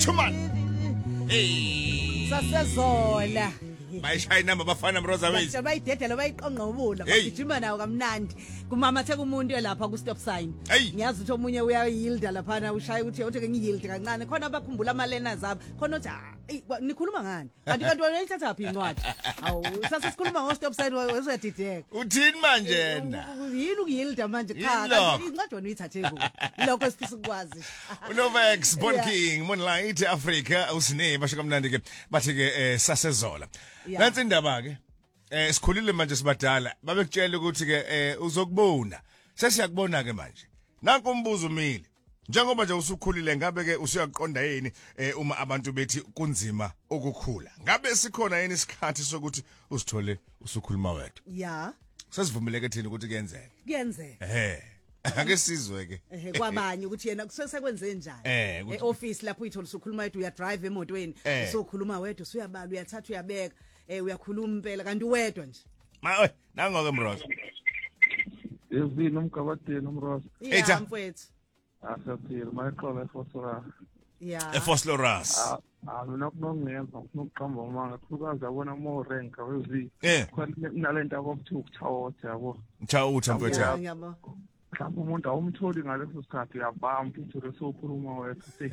Chuman. Hey. Sasezola. Bayishaya inamba bafana Mroza wethu. Bayidedela bayiqonqa ubula bagijima nawo kamnandi. Kumama the kumuntu lapha ku stop sign. Ngiyazi ukuthi omunye uyayielda lapha na ushaya ukuthi uthi ke ngiyield kancane khona abakhumbula amalena zabo khona uthi nikhuluma ngani kanti wena uyithatha phi incwadi awu sasikhuluma ngo stop sign wezedideka uthini manje yena yini ukuyielda manje cha incwadi wena uyithathe kuphi lokho sifisa ukwazi uNovex Bonking Moonlight Africa usine basho kamnandi ke bathi ke sasezola nansi indaba ke sikhulile manje sibadala babekutshela ukuthi ke uzokubona sesiyakubona ke manje nanku umbuzo umile njengoba nje usukhulile ngabe ke usuyaqonda yini uma abantu bethi kunzima ukukhula ngabe sikhona yini isikhathi sokuthi usithole usukhuluma wedwa ya sesivumeleke thina ukuthi kuyenzeka ake sizwe ke kwabanye ukuthi yena kusesekwenze njani eoffice lapho uyithola usukhuluma wedwa uya drive emotweni usokhuluma wedwa usuyabala uyathatha uyabeka uyakhuluma impela kanti uwedwa nje nangoke Mroza Yezini umgabadeni Mroza yeah mfowethu asaphila mayixola eFosloras yeah eFosloras mina kunongenza ukuqamba umanga kukazi yabona more rank wezi khona nalento abakuthi ukuthawotha yabo thawotha mfowethu yabo mhlawumbe umuntu awumtholi ngaleso sikhathi uyabamba uthi sokhuluma wethu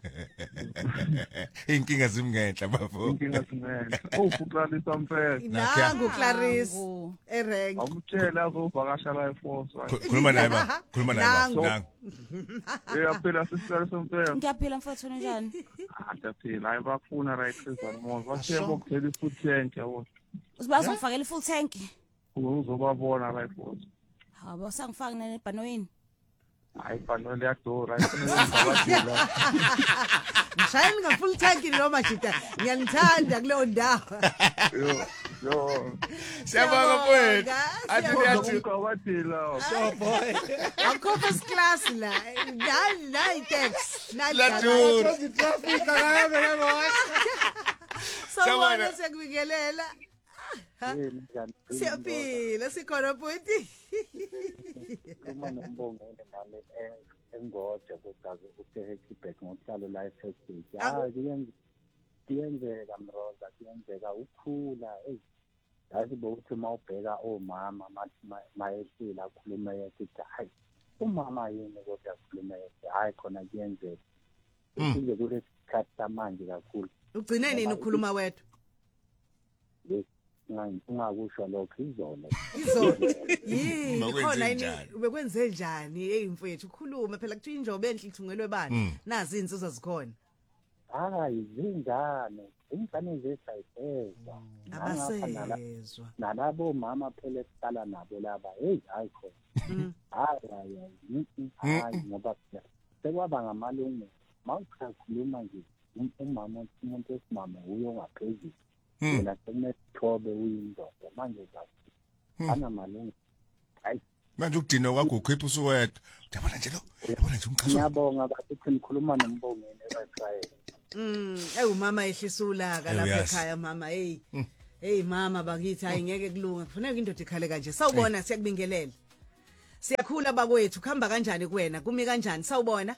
inkinga zimngenhla bafo inkinga zimngenhla ufuqalisa mfela nangu Clarice erank awumtshela azovakasha la eForce khuluma naye ba khuluma naye ba uyaphila sisicelo somfela ngiyaphila mfowethu njani ngiyaphila hayi bafuna right season more bashebo kuthela ifull tank yabo usibaza ngifakela ifull tank uzobabona la eForce habo sangifaka nebhanoyini hayi bhano liyadura ngiyabadila ngishayela nga full tank noma jita ngiyanithanda kuleyo ndawo yo siyabonga mfowethu athi uyathi ngiyabadila so boy akho first class la nine tax ladura traffic akabe ngabo sawona sekubingelela siyaphila sikhona futhi uma nombongele nami engoje kugazi ukuthe ngokuhlalo la eFacebook kuyenzeka Mroza kuyenzeka ukhula yazi bokuthi mawubheka omama mayehlila akhuluma yethi hayi umama yini kodwa akhuluma yethi hayi khona kuyenzeka kuze kule sikhathi manje kakhulu ugcine nini ukhuluma wedwa ungakusho lokho izolo khona yini ubekwenze njani hey mfowethu ukhuluma phela kuthi injobe enhle ithungelwe bani nazi insizwa zikhona hayi zingane ingane zesayizwa abasezwa nalabo mama phela esiqala nabo laba hey hayi khona hayi ngoba sekwaba ngamalungu mawukhuluma nje umama umuntu esimama uyo ngaphezulu yena semethobe uyindoda manje zathi ana malungu hayi manje ukudina kwakho ukhipha usuwedwa uyabona nje lo uyabona nje umchazo ngiyabonga bathi nikhuluma nombongeni eRiverside umama ehlisulaka lapha ekhaya mama hey mama bakithi hayi ngeke kulunga kufanele indoda ikhale kanje sawubona siyakubingelela siyakhula bakwethu kuhamba kanjani kuwena kumi kanjani sawubona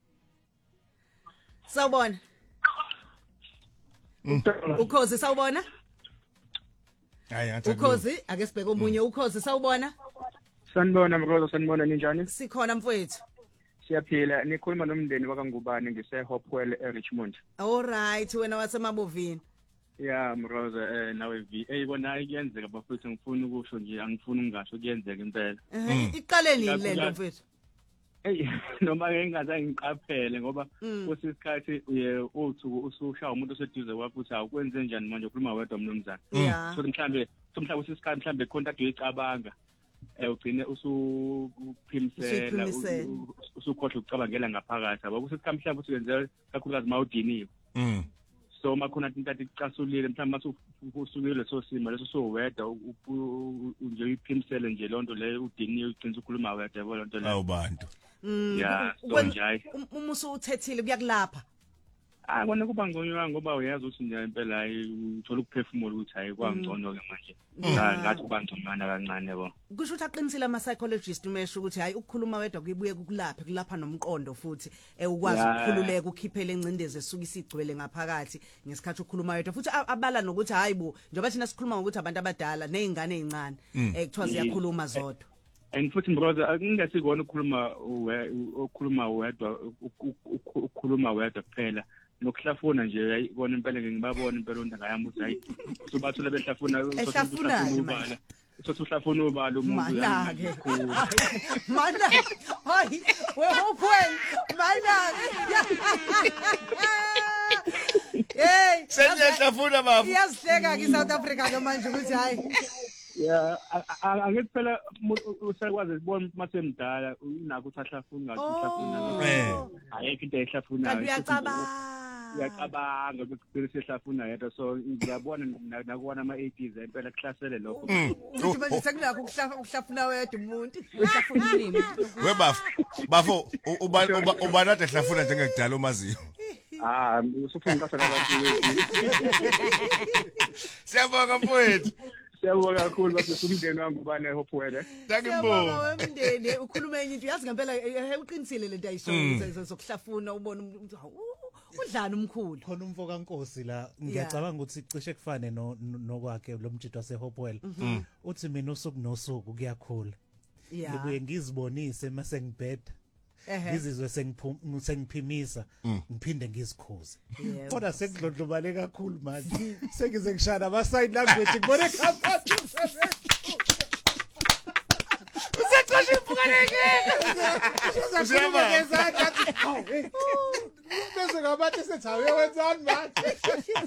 Ukhozi sawubona? Hayi athi Ukhozi ake sibheke omunye ukhozi sawubona? Sanibona Mroza sanibona ninjani? Sikhona mfowethu. Siyaphila nikhuluma nomndeni wakangubani ngiseHopewell eRichmond. All right wena wasemabovini. Yeah Mroza nawe VA bona kuyenzeka bafethu ngifuna ukusho nje angifuni ungasho kuyenzeka impela. Iqaleni lento mfethu. Hey noma ngeke ngiqaphele ngoba kusisikhathi uthu usushaya umuntu oseduze kwakho uthi awukwenze njani manje ukhuluma wedwa mnumzana so mhlambe usisikhathi mhlambe contact uyicabanga ugcine usuphimisela usukhohle ukucabangela ngaphakathi yabo kusisikhathi mhlambe usuyenze kakhulukazi mawudiniwe so makhona into icasuliwe mhlambe usukile leso simo leso sowedwa nje uyiphimisele nje lonto leyo udiniwe ugcina ukhuluma wedwa yabo lonto leyo awubantu yeah so njay uma usuthethile kuyakulapha Kona kuba ngcono ngoba uyazi ukuthi nje impela hayi uthola ukuphefumula ukuthi hayi kwangcono ke manje. Ngathi kuba ngconywana kancane yabo. Kusho ukuthi aqinisile ama psychologist umesho ukuthi hayi ukukhuluma wedwa kuyibuye kulapha nomqondo futhi ukwazi ukukhululeka ukhiphele encindezi esuka isigcwele ngaphakathi ngesikhathi ukukhuluma wedwa futhi abala nokuthi hayi bo njengoba thina sikhuluma ngokuthi abantu abadala nezingane ezincane ekuthiwa ziyakhuluma zodwa. And futhi brother akungasikona ukukhuluma wedwa ukukhuluma wedwa kuphela nokuhlafuna nje yayibona impela ngibabona impela ondanga yami ukuthi hayi sobathula behlafuna ubala sothi uhlafuna ubala umuntu mana hayi wehophweni mana hey senyahlafuna bafu iyasidleka ke South Africa manje ukuthi hayi yeah angithi phela usakwazi ukubona masemdala unako uthahlafuna ngahlafuna ayekho into ehlafuna uyacabanga ukuthi sehlafuna yedwa so ngiyabona nakuona ama-80s impela kuhlasele lokho ukuthi manje sekulakho ukuhlafuna wedwa umuntu uhlafuna ulimi bafo ubanade hlafuna njengekudala umaziyo usufuna kasana abantu siyabonga mfowethu siyabonga kakhulu base umndeni wangu ubane hope wele ngiyabonga wemndeni ukhuluma enye into yazi ngempela uqinisile lento ayisho sokuhlafuna ubona umuntu udlana umkhulu khona umfo kaNkosi la ngiyacabanga ukuthi cishe kufane nokwakhe lo mjito wase Hopewell uthi mina usuku nosuku kuyakhula ngibuye ngizibonise mase ngibheda ngizizwe sengiphimisa ngiphinde ngizikhuze kodwa sekudlondlobale kakhulu manje sengize ngishana ama sign language ngibone kaphakathi usexosha impukaleke uzakhuluma ngezandla bese ngabathi sethawe wenzani manje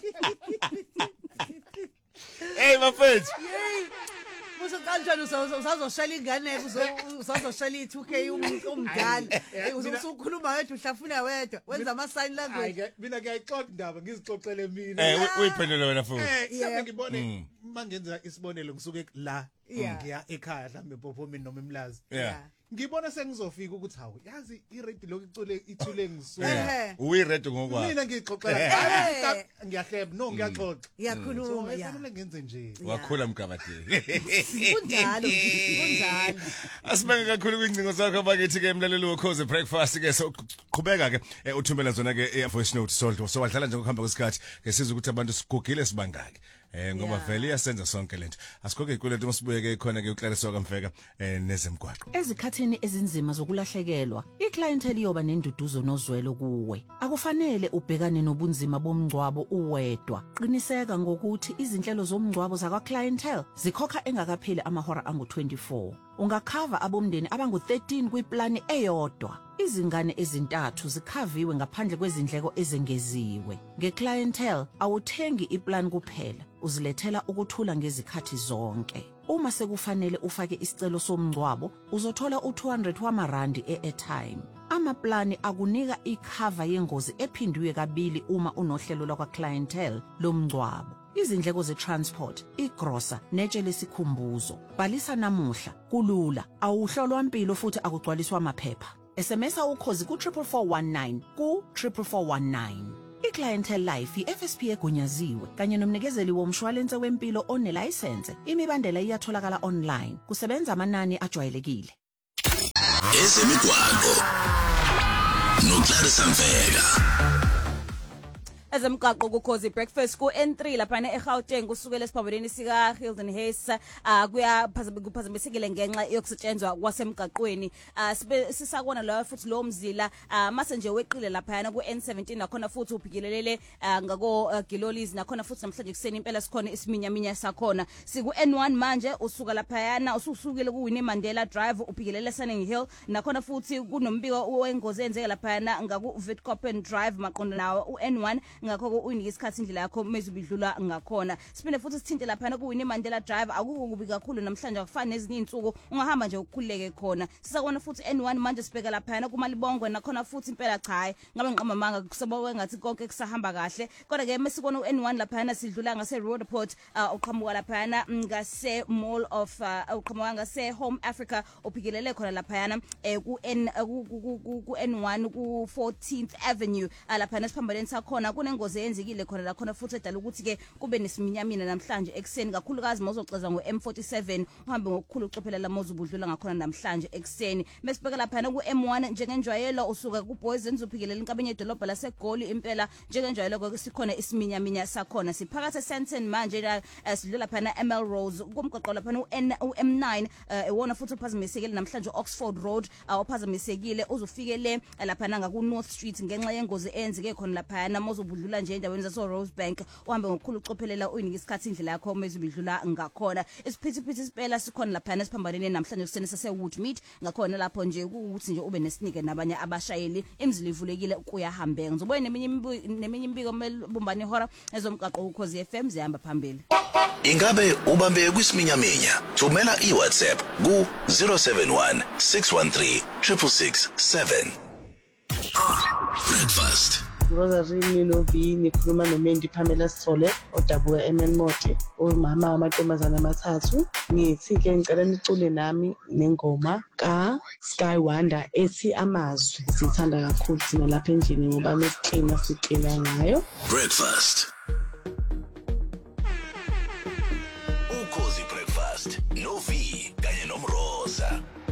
hey mafethu Muso kanjani usazoshela ingane usazoshela i2K umdala usukhuluma wedwa uhlafuna wedwa wenza ama sign language mina ngiyayixoxa indaba ngizixoxele mina uyiphendule wena futhi mhlawumbe ngibone mangenza isibonelo ngisuke la ngiya ekhaya mhlawumbe ePophomeni noma eMlazi ngibona sengizofika ukuthi hawu yazi irate lokho ithule ngisuka uyirate ngokwakho mina ngixoxela ngiyahleba no ngiyaxoxa ngiyakhuluma kufanele ngenze nje wakhula mgabadeni kunjalo asibenge kakhulu kwingcingo zakho bakithi ke emlaleli wokhoze breakfast ke soqhubeka ke uthumela zona ke voice note so wadlala nje ngokuhamba kwesikhathi ke sizwe ukuthi abantu sigugile sibangaki ngoba vele iyasenza sonke lento asikhoke ikweletu masibuye ke khona ke uklariswa kaMfeka nezemgwaqo ezikhathini ezinzima zokulahlekelwa iclientele yoba nenduduzo nozwelo kuwe akufanele ubhekane nobunzima bomngcwabo uwedwa qiniseka ngokuthi izinhlelo zomngcwabo zakwa clientele zikhokha engakapheli amahora angu24 ungakhava abomndeni abangu13 kwiplani eyodwa izingane ezintathu zikhaviwe ngaphandle kwezindleko ezengeziwe ngeclientele awuthengi iplan kuphela uzilethela ukuthula ngezikhathi zonke uma sekufanele ufake isicelo somngcwabo uzothola u200 wamarandi e-airtime amaplani akunika ikhava yengozi ephindiwe kabili uma unohlelo lwakwa clientele lomngcwabo izindleko ze-transport, igrosa, netshe lesikhumbuzo. Bhalisa namuhla, kulula, awuhlolwa impilo futhi akugcwaliswa amaphepha. SMS ukhozi ku44419 ku44419. I-Clientele Life i-FSP egunyaziwe kanye nomnikezeli womshwalense wempilo onelicense. Imibandela iyatholakala online. Kusebenza amanani ajwayelekile. Ezemigwaqo noClarissa Mfeka. Ezemgaqo kukhozi breakfast ku N3 lapha eGauteng kusukela esiphambaneni sika Hilton Hayes kuphazamisekile ngenxa yokusetshenzwa kwasemgaqweni sisakona la futhi lo mzila mase nje weqile lapha ku N17 nakhona futhi ubhikelelele ngako Gilolis nakhona futhi namhlanje kuseni impela sikhona isiminyaminya sakhona siku N1 manje usuka lapha ususukile ku Winnie Mandela Drive ubhikelele Sunning Hill nakhona futhi kunombiko wengozi enzeke lapha ngaku Witkoppen Drive maqondo nawo uN1 ngakho ko uyinika isikhathi indlela yakho mezubidlula ngakhona. Siphinde futhi sithinte lapha ku Winnie Mandela Drive akukubi kakhulu namhlanje akufani nezinye insuku ungahamba nje ukukhuleke khona. Sisakona futhi N1 manje sibheka lapha kuMalibongwe nakhona futhi impela cha ngabe ngiqamba manga kusebawe ngathi konke kusahamba kahle kodwa ke mesikona uN1 lapha sidlula ngase Roadport uqhamuka lapha ngase Mall of uqhamuka ngase Home Africa ophikelele khona lapha ku N1 ku 14th Avenue lapha nesiphambaneni sakhona kunengozi eyenzekile khona la khona futhi edala ukuthi ke kube nesiminyamina namhlanje ekseni kakhulukazi mawuzoceza ngo M47 uhambe ngokukhulu ucophelela mawuzubudlula ngakhona namhlanje ekseni mesibheka lapha ku M1 njengenjwayelo usuka ku Boys enizophikelele inkabenye edolobha laseGoli impela njengenjwayelo ke sikhona isiminyaminya sakhona siphakathi eSenton manje sidlula lapha ML Rose kumqoqo lapha uM9 ewona futhi uphazamisekile namhlanje Oxford Road awuphazamisekile uzofikele lapha ngaku North Street ngenxa yengozi eyenzeke khona lapha mawuzobudlula nje endaweni zaso Rosebank uhambe ngokukhulu ucophelela uyinika isikhathi indlela yakho mezubidlula ngakhona isiphithiphithi sipela sikhona lapha nesiphambaneni namhlanje kusene sase Woodmead ngakhona lapho nje ukuthi nje ube nesinike nabanye abashayeli imizila ivulekile kuyahambeka ngizobuye neminye imbiko mebumbane ihora ezomqaqo ukhozi FM zihamba phambili. Ingabe ubambe kwisiminyaminya thumela iWhatsApp ku 071 613 667. Breakfast Rosary Novini khuluma noMendi Pamela Sithole odabuka eMenmote umama wamantombazana amathathu ngithi ke ngicela nicule nami nengoma ka Sky Wonder ethi amazwi sithanda kakhulu sina lapha endlini ngoba mesiqina siqina ngayo. Breakfast Ukhozi Breakfast no V kanye nomroza.